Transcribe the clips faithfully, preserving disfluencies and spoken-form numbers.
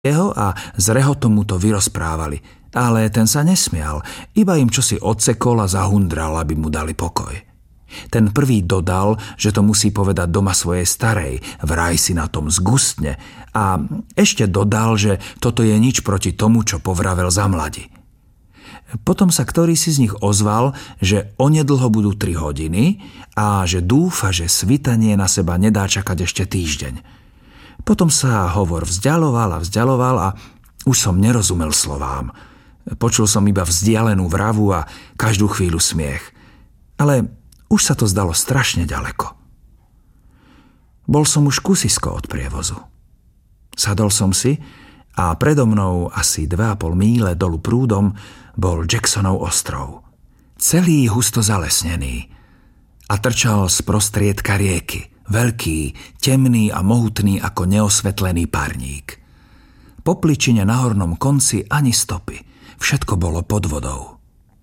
jeho a z rehotom mu to vyrozprávali, ale ten sa nesmial, iba im čosi odsekol a zahundral, aby mu dali pokoj. Ten prvý dodal, že to musí povedať doma svojej starej, vraj si na tom zgustne, a ešte dodal, že toto je nič proti tomu, čo povravel za mladi. Potom sa ktorý si z nich ozval, že onedlho budú tri hodiny a že dúfa, že svitanie na seba nedá čakať ešte týždeň. Potom sa hovor vzdialoval a vzdialoval a už som nerozumel slovám. Počul som iba vzdialenú vravu a každú chvíľu smiech. Ale už sa to zdalo strašne ďaleko. Bol som už kusisko od prievozu. Sadol som si a predo mnou asi dva a pol míle dolu prúdom bol Jacksonov ostrov. Celý husto zalesnený a trčal z prostriedka rieky. Veľký, temný a mohutný ako neosvetlený parník. Po pličine na hornom konci ani stopy. Všetko bolo pod vodou.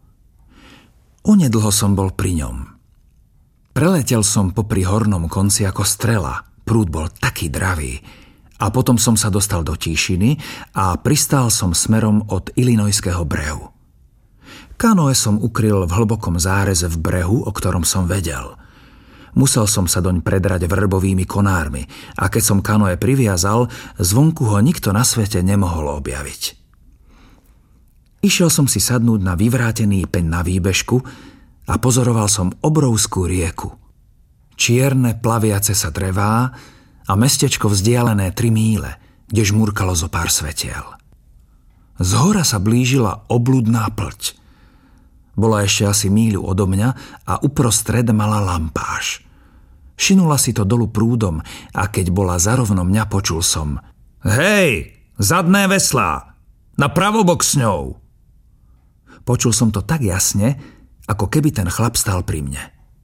Onedlho som bol pri ňom. Preletel som popri hornom konci ako strela. Prúd bol taký dravý. A potom som sa dostal do tíšiny a pristál som smerom od Illinoiského brehu. Kanoe som ukryl v hlbokom záreze v brehu, o ktorom som vedel. Musel som sa doň predrať vrbovými konármi a keď som kanoe priviazal, zvonku ho nikto na svete nemohol objaviť. Išiel som si sadnúť na vyvrátený peň na výbežku a pozoroval som obrovskú rieku. Čierne plaviace sa drevá a mestečko vzdialené tri míle, kde žmurkalo zo pár svetiel. Zhora sa blížila obludná plť. Bola ešte asi míľu odo mňa a uprostred mala lampáš. Šinula si to dolu prúdom a keď bola zarovno mňa, počul som: Hej, zadné veslá, na pravobok s ňou. Počul som to tak jasne, ako keby ten chlap stál pri mne.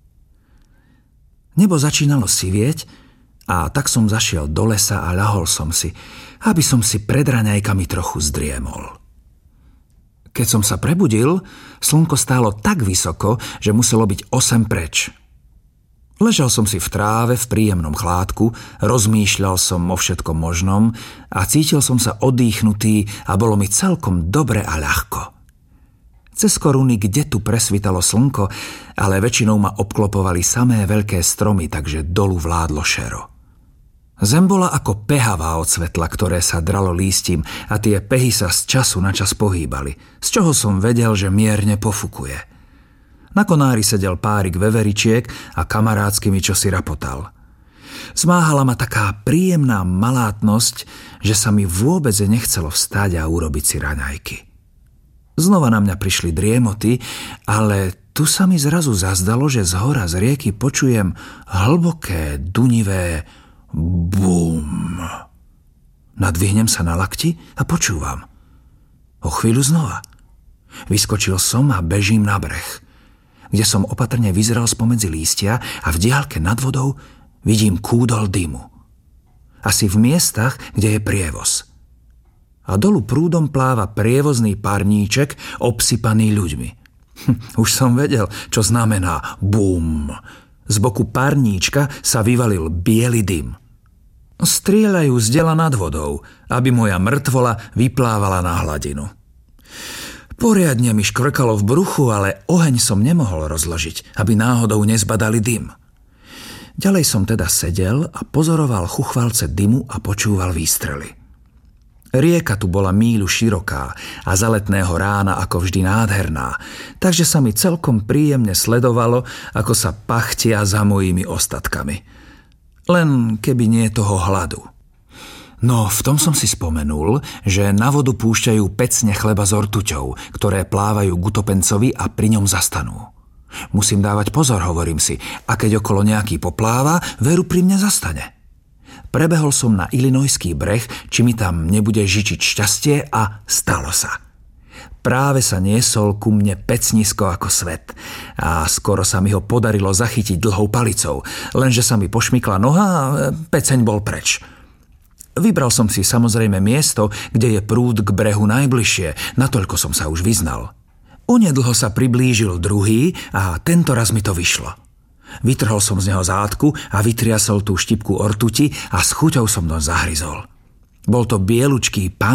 Nebo začínalo sivieť a tak som zašiel do lesa a ľahol som si, aby som si pred raňajkami trochu zdriemol. Keď som sa prebudil, slnko stálo tak vysoko, že muselo byť osem preč. Ležal som si v tráve v príjemnom chládku, rozmýšľal som o všetkom možnom a cítil som sa odýchnutý a bolo mi celkom dobre a ľahko. Cez koruny kde tu presvitalo slnko, ale väčšinou ma obklopovali samé veľké stromy, takže dolu vládlo šero. Zem bola ako pehavá od svetla, ktoré sa dralo lístím a tie pehy sa z času na čas pohýbali, z čoho som vedel, že mierne pofukuje. Na konári sedel párik veveričiek a kamarátsky mi čosi rapotal. Zmáhala ma taká príjemná malátnosť, že sa mi vôbec nechcelo vstať a urobiť si raňajky. Znova na mňa prišli driemoty, ale tu sa mi zrazu zazdalo, že zhora z rieky počujem hlboké, dunivé bum. Nadvihnem sa na lakti a počúvam. O chvíľu znova. Vyskočil som a bežím na breh, kde som opatrne vyzeral spomedzi lístia a v diaľke nad vodou vidím kúdol dymu. Asi v miestach, kde je prievoz. A dolu prúdom pláva prievozný parníček obsypaný ľuďmi. Hm, už som vedel, čo znamená bum. Z boku parníčka sa vyvalil biely dym. Strieľajú z dela nad vodou, aby moja mŕtvola vyplávala na hladinu. Poriadne mi škrkalo v bruchu, ale oheň som nemohol rozložiť, aby náhodou nezbadali dym. Ďalej som teda sedel a pozoroval chuchvalce dymu a počúval výstrely. Rieka tu bola míľu široká a za letného rána ako vždy nádherná, takže sa mi celkom príjemne sledovalo, ako sa pachtia za mojimi ostatkami. Len keby nie toho hladu. No, v tom som si spomenul, že na vodu púšťajú pecne chleba s ortuťou, ktoré plávajú k utopencovi a pri ňom zastanú. Musím dávať pozor, hovorím si, a keď okolo nejaký popláva, veru pri mne zastane. Prebehol som na Illinoiský breh, či mi tam nebude žičiť šťastie a stalo sa. Práve sa niesol ku mne pecnisko ako svet a skoro sa mi ho podarilo zachytiť dlhou palicou, lenže sa mi pošmykla noha a peceň bol preč. Vybral som si samozrejme miesto, kde je prúd k brehu najbližšie, natoľko som sa už vyznal. Onedlho sa priblížil druhý a tento raz mi to vyšlo. Vytrhol som z neho zátku a vytriasol tú štipku ortuti a s chuťou som to zahryzol. Bol to bielučký pán